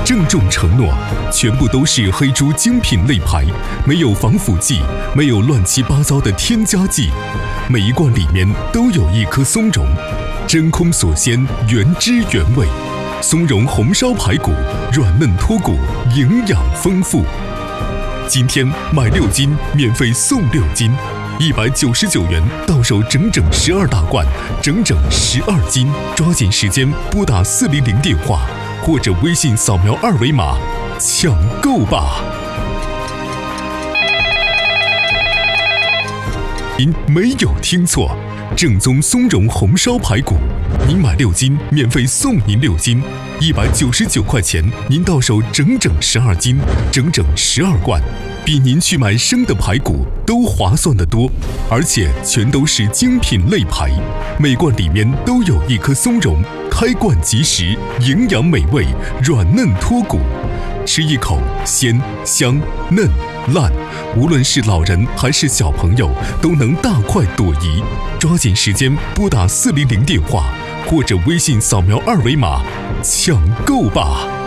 郑重承诺，全部都是黑猪精品肋排，没有防腐剂，没有乱七八糟的添加剂。每一罐里面都有一颗松茸，真空锁鲜，原汁原味。松茸红烧排骨，软嫩脱骨，营养丰富。今天买6斤，免费送6斤，199元到手整整12大罐，整整12斤。抓紧时间拨打400电话，或者微信扫描2维码，抢购吧！您没有听错，正宗松茸红烧排骨，您买6斤，免费送您6斤，199块钱，您到手整整12斤，整整12罐，比您去买生的排骨都划算得多，而且全都是精品肋排，每罐里面都有一颗松茸，开罐即食，营养美味，软嫩脱骨，吃一口鲜香嫩烂，无论是老人还是小朋友都能大快朵颐。抓紧时间拨打400电话，或者微信扫描2维码，抢购吧！